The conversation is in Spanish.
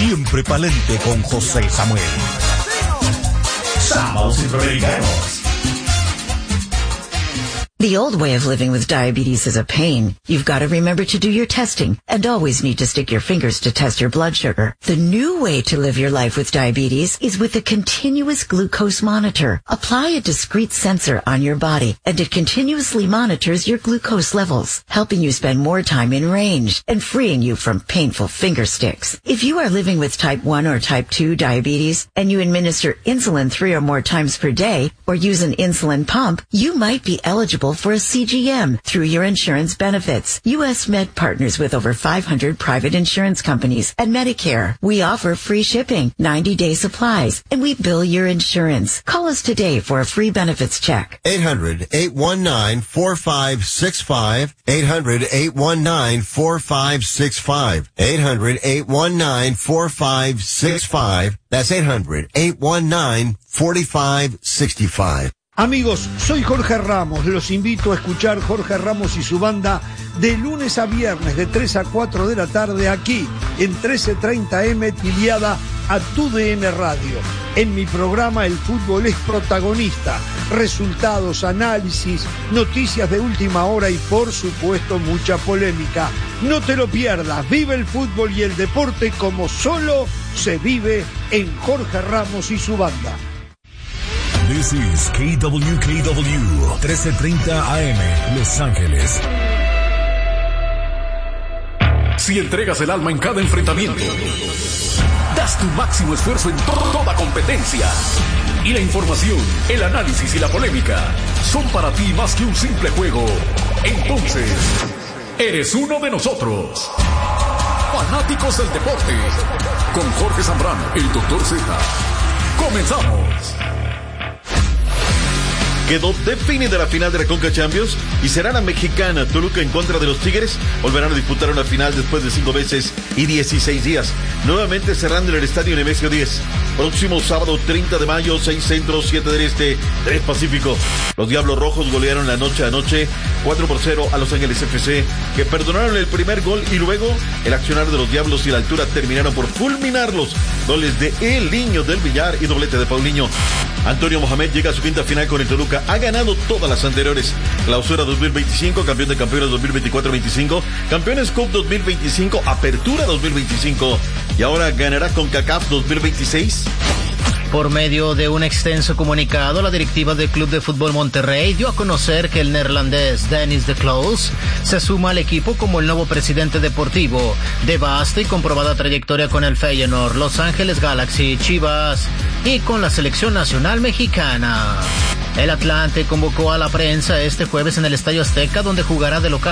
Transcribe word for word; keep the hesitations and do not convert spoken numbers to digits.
siempre pa'lante con José Samuel. Sábados Centroamericanos. The old way of living with diabetes is a pain. You've got to remember to do your testing and always need to stick your fingers to test your blood sugar. The new way to live your life with diabetes is with a continuous glucose monitor. Apply a discrete sensor on your body and it continuously monitors your glucose levels, helping you spend more time in range and freeing you from painful finger sticks. If you are living with type one or type two diabetes and you administer insulin three or more times per day or use an insulin pump, you might be eligible for a C G M through your insurance benefits. U S Med partners with over five hundred private insurance companies and Medicare. We offer free shipping, ninety-day supplies, and we bill your insurance. Call us today for a free benefits check. eight hundred, eight one nine, four five six five. eight hundred, eight one nine, four five six five. eight hundred, eight one nine, four five six five. That's eight hundred, eight one nine, four five six five. Amigos, soy Jorge Ramos. Los invito a escuchar Jorge Ramos y su banda de lunes a viernes de tres a cuatro de la tarde aquí en trece treinta eme afiliada a T U D N Radio. En mi programa el fútbol es protagonista. Resultados, análisis, noticias de última hora y por supuesto mucha polémica. No te lo pierdas. Vive el fútbol y el deporte como solo se vive en Jorge Ramos y su banda. This is K W K W, trece treinta A M, Los Ángeles. Si entregas el alma en cada enfrentamiento, das tu máximo esfuerzo en to- toda competencia, y la información, el análisis y la polémica son para ti más que un simple juego, entonces eres uno de nosotros. Fanáticos del deporte, con Jorge Zambrano, el doctor Z. Comenzamos. Quedó definida la final de la Conca Champions y será la mexicana. Toluca en contra de los Tigres volverán a disputar una final después de cinco meses y dieciséis días. Nuevamente cerrando en el estadio Nemesio diez. Próximo sábado treinta de mayo, seis centro, siete del este, tres pacífico. Los Diablos Rojos golearon la noche a noche cuatro por cero a Los Ángeles F C, que perdonaron el primer gol y luego el accionar de los Diablos y la altura terminaron por fulminarlos. Goles de El Niño del Villar y doblete de Paulinho. Antonio Mohamed llega a su quinta final con el Toluca. Ha ganado todas las anteriores. Clausura dos mil veinticinco, campeón de campeones dos mil veinticuatro veinticinco, Campeones Cup dos mil veinticinco, Apertura dos mil veinticinco y ahora ganará CONCACAF dos mil veintiséis. Por medio de un extenso comunicado, la directiva del Club de Fútbol Monterrey dio a conocer que el neerlandés Dennis de Kloes se suma al equipo como el nuevo presidente deportivo de vasta y comprobada trayectoria con el Feyenoord, Los Ángeles Galaxy, Chivas y con la selección nacional mexicana. El Atlante convocó a la prensa este jueves en el Estadio Azteca, donde jugará de local